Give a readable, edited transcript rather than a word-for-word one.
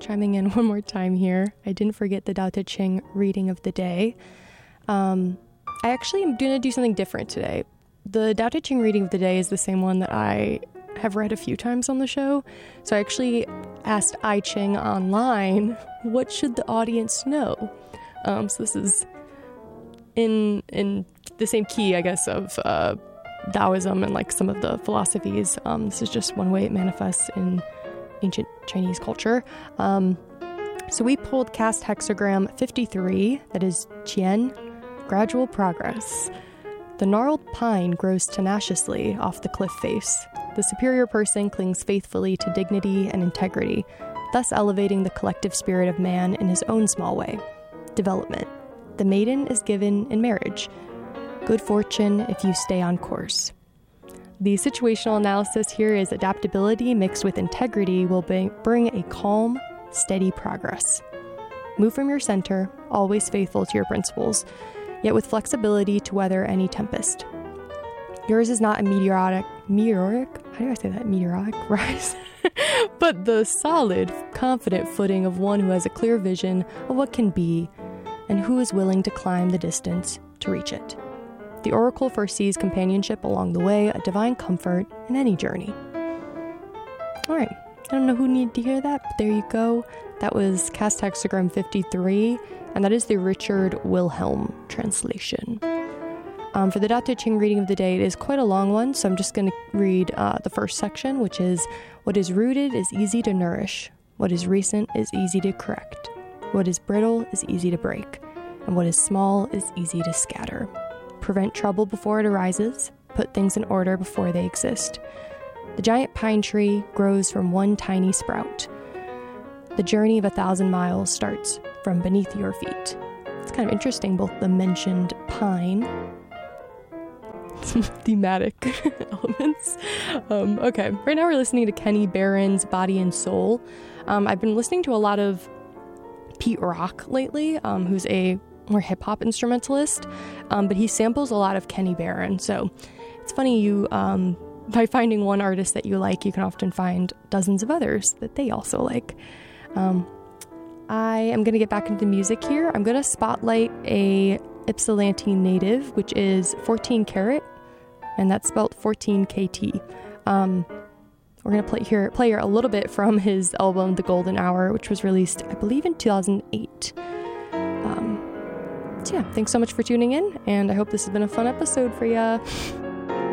chiming in one more time here. I didn't forget the Tao Te Ching reading of the day. I actually am going to do something different today. The Tao Te Ching reading of the day is the same one that I have read a few times on the show. So I actually asked I Ching online, what should the audience know? So this is in the same key, I guess, of Taoism and like some of the philosophies. This is just one way it manifests in ancient Chinese culture. So we pulled cast hexagram 53, that is Qian, gradual progress. The gnarled pine grows tenaciously off the cliff face. The superior person clings faithfully to dignity and integrity, thus elevating the collective spirit of man in his own small way. Development. The maiden is given in marriage. Good fortune if you stay on course. The situational analysis here is adaptability mixed with integrity will bring a calm, steady progress. Move from your center, always faithful to your principles, yet with flexibility to weather any tempest. Yours is not a meteoric rise, but the solid, confident footing of one who has a clear vision of what can be and who is willing to climb the distance to reach it. The oracle foresees companionship along the way, a divine comfort in any journey. All right, I don't know who needed to hear that, but there you go. That was cast hexagram 53, and that is the Richard Wilhelm translation. For the Tao Te Ching reading of the day, it is quite a long one, so I'm just going to read the first section, which is, what is rooted is easy to nourish. What is recent is easy to correct. What is brittle is easy to break. And what is small is easy to scatter. Prevent trouble before it arises. Put things in order before they exist. The giant pine tree grows from one tiny sprout. The journey of 1,000 miles starts from beneath your feet. It's kind of interesting, both the mentioned pine, some thematic elements. Okay, right now we're listening to Kenny Barron's Body and Soul. I've been listening to a lot of Pete Rock lately, who's a more hip-hop instrumentalist, but he samples a lot of Kenny Barron. So it's funny, you by finding one artist that you like, you can often find dozens of others that they also like. I am going to get back into music here. I'm going to spotlight a Ypsilanti native, which is 14 Karat, and that's spelled 14 KT. We're going to play here a little bit from his album The Golden Hour, which was released, I believe, in 2008. So yeah, thanks so much for tuning in, and I hope this has been a fun episode for ya.